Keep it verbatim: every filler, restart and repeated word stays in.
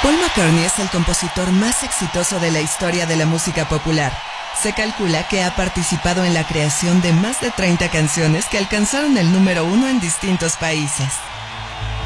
Paul McCartney es el compositor más exitoso de la historia de la música popular. Se calcula que ha participado en la creación de más de treinta canciones que alcanzaron el número uno en distintos países.